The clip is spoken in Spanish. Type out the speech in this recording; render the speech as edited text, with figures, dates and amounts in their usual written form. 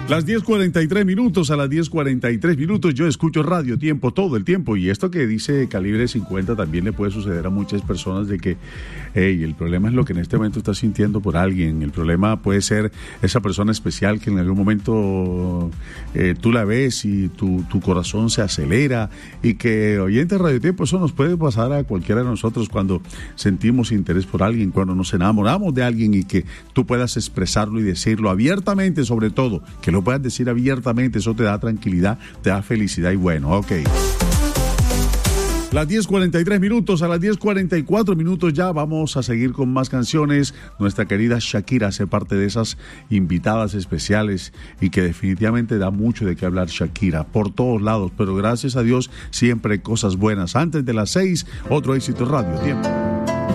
Las 10:43 minutos, a las 10:43 minutos yo escucho Radio Tiempo todo el tiempo, y esto que dice Calibre 50 también le puede suceder a muchas personas, de que el problema es lo que en este momento estás sintiendo por alguien. El problema puede ser esa persona especial que en algún momento tú la ves y tu corazón se acelera, y que, oyente de Radio Tiempo, eso nos puede pasar a cualquiera de nosotros cuando sentimos interés por alguien, cuando nos enamoramos de alguien, y que tú puedas expresarlo y decirlo abiertamente, sobre todo, que lo puedas decir abiertamente. Eso te da tranquilidad, te da felicidad, y bueno, ok. Las 10:43 minutos, a las 10:44 minutos ya vamos a seguir con más canciones. Nuestra querida Shakira hace parte de esas invitadas especiales, y que definitivamente da mucho de qué hablar Shakira por todos lados, pero gracias a Dios siempre hay cosas buenas. Antes de las 6, otro éxito Radio Tiempo.